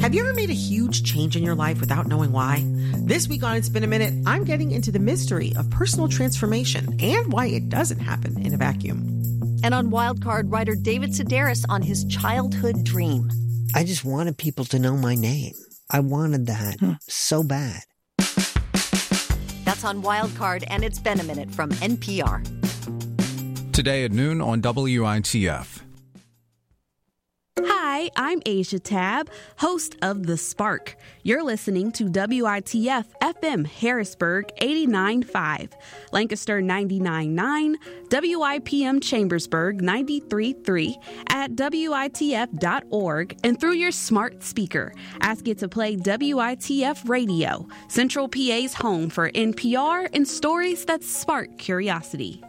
Have you ever made a huge change in your life without knowing why? This week on It's Been a Minute, I'm getting into the mystery of personal transformation and why it doesn't happen in a vacuum. And on Wildcard, writer David Sedaris on his childhood dream. I just wanted people to know my name. I wanted that so bad. That's on Wildcard, and It's Been a Minute from NPR. Today at noon on WITF. Hi, I'm Asia Tab, host of The Spark. You're listening to WITF FM Harrisburg 89.5, Lancaster 99.9, WIPM Chambersburg 93.3, at WITF.org, and through your smart speaker. Ask it to play WITF Radio, Central PA's home for NPR and stories that spark curiosity.